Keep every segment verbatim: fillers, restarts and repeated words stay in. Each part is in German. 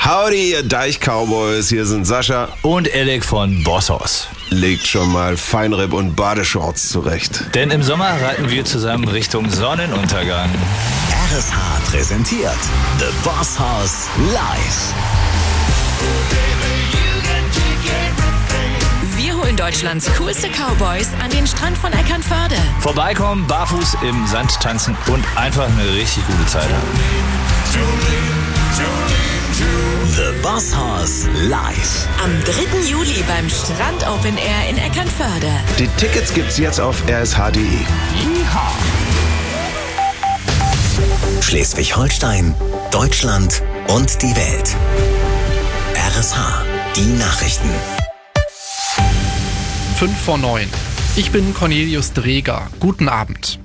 Howdy, ihr Deich-Cowboys, hier sind Sascha und Alec von Bosshaus. Legt schon mal Feinripp und Badeshorts zurecht. Denn im Sommer reiten wir zusammen Richtung Sonnenuntergang. R S H präsentiert The Bosshaus live. Wir holen Deutschlands coolste Cowboys an den Strand von Eckernförde. Vorbeikommen, barfuß im Sand tanzen und einfach eine richtig gute Zeit haben. The Bosshaus live. Am dritten Juli beim Strand Open Air in Eckernförde. Die Tickets gibt's jetzt auf r s h punkt d e. Schleswig-Holstein, Deutschland und die Welt. R S H, die Nachrichten. fünf vor neun. Ich bin Cornelius Dreger. Guten Abend.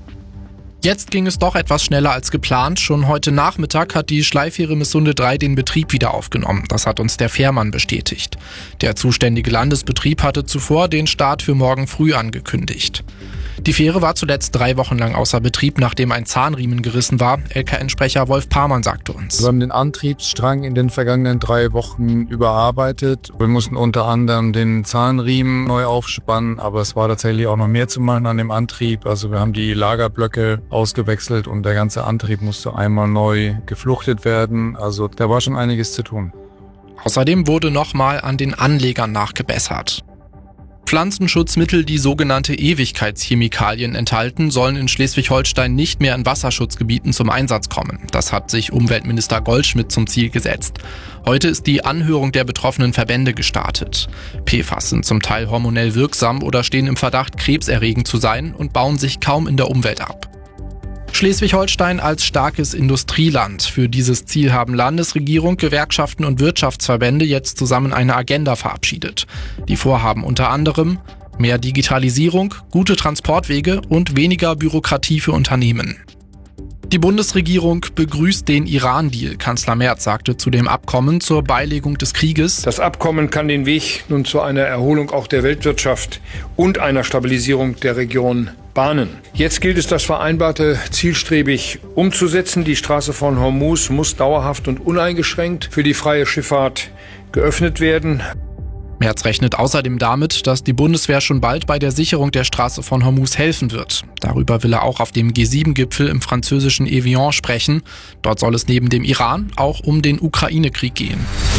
Jetzt ging es doch etwas schneller als geplant. Schon heute Nachmittag hat die Schleifähre Missunde drei den Betrieb wieder aufgenommen. Das hat uns der Fährmann bestätigt. Der zuständige Landesbetrieb hatte zuvor den Start für morgen früh angekündigt. Die Fähre war zuletzt drei Wochen lang außer Betrieb, nachdem ein Zahnriemen gerissen war. L K N-Sprecher Wolf Pamann sagte uns: Wir haben den Antriebsstrang in den vergangenen drei Wochen überarbeitet. Wir mussten unter anderem den Zahnriemen neu aufspannen, aber es war tatsächlich auch noch mehr zu machen an dem Antrieb. Also wir haben die Lagerblöcke ausgewechselt und der ganze Antrieb musste einmal neu gefluchtet werden. Also da war schon einiges zu tun. Außerdem wurde nochmal an den Anlegern nachgebessert. Pflanzenschutzmittel, die sogenannte Ewigkeitschemikalien enthalten, sollen in Schleswig-Holstein nicht mehr in Wasserschutzgebieten zum Einsatz kommen. Das hat sich Umweltminister Goldschmidt zum Ziel gesetzt. Heute ist die Anhörung der betroffenen Verbände gestartet. P F A S sind zum Teil hormonell wirksam oder stehen im Verdacht, krebserregend zu sein und bauen sich kaum in der Umwelt ab. Schleswig-Holstein als starkes Industrieland. Für dieses Ziel haben Landesregierung, Gewerkschaften und Wirtschaftsverbände jetzt zusammen eine Agenda verabschiedet. Die vorhaben unter anderem mehr Digitalisierung, gute Transportwege und weniger Bürokratie für Unternehmen. Die Bundesregierung begrüßt den Iran-Deal. Kanzler Merz sagte zu dem Abkommen zur Beilegung des Krieges: Das Abkommen kann den Weg nun zu einer Erholung auch der Weltwirtschaft und einer Stabilisierung der Region bahnen. Jetzt gilt es, das Vereinbarte zielstrebig umzusetzen. Die Straße von Hormuz muss dauerhaft und uneingeschränkt für die freie Schifffahrt geöffnet werden. Merz rechnet außerdem damit, dass die Bundeswehr schon bald bei der Sicherung der Straße von Hormuz helfen wird. Darüber will er auch auf dem G sieben Gipfel im französischen Evian sprechen. Dort soll es neben dem Iran auch um den Ukraine-Krieg gehen.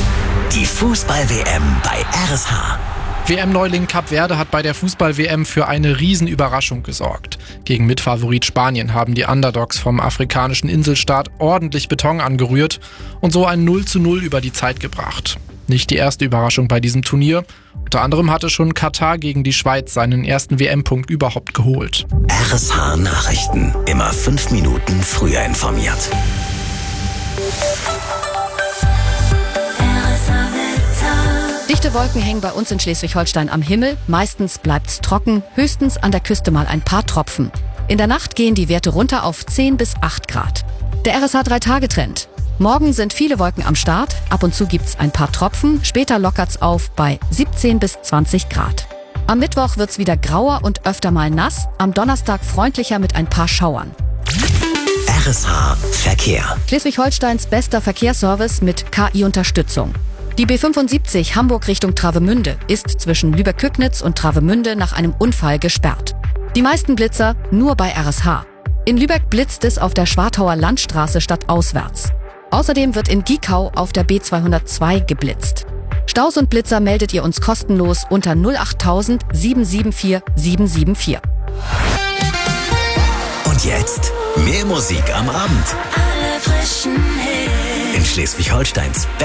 Die Fußball-W M bei R S H. W M-Neuling Kap Verde hat bei der Fußball-W M für eine Riesenüberraschung gesorgt. Gegen Mitfavorit Spanien haben die Underdogs vom afrikanischen Inselstaat ordentlich Beton angerührt und so ein null zu null über die Zeit gebracht. Nicht die erste Überraschung bei diesem Turnier. Unter anderem hatte schon Katar gegen die Schweiz seinen ersten W M-Punkt überhaupt geholt. R S H Nachrichten. Immer fünf Minuten früher informiert. Dichte Wolken hängen bei uns in Schleswig-Holstein am Himmel. Meistens bleibt's trocken, höchstens an der Küste mal ein paar Tropfen. In der Nacht gehen die Werte runter auf zehn bis acht Grad. Der R S H drei Tage Trend. Morgen sind viele Wolken am Start, ab und zu gibt's ein paar Tropfen, später lockert's auf bei siebzehn bis zwanzig Grad. Am Mittwoch wird's wieder grauer und öfter mal nass, am Donnerstag freundlicher mit ein paar Schauern. R S H Verkehr. Schleswig-Holsteins bester Verkehrsservice mit K I-Unterstützung. Die B fünfundsiebzig Hamburg Richtung Travemünde ist zwischen Lübeck-Kücknitz und Travemünde nach einem Unfall gesperrt. Die meisten Blitzer nur bei R S H. In Lübeck blitzt es auf der Schwartauer Landstraße stadtauswärts. Außerdem wird in Giekau auf der B zweihundertzwei geblitzt. Staus und Blitzer meldet ihr uns kostenlos unter null acht null null sieben sieben vier sieben sieben vier. Und jetzt mehr Musik am Abend. Alle frischen Hits. In Schleswig-Holsteins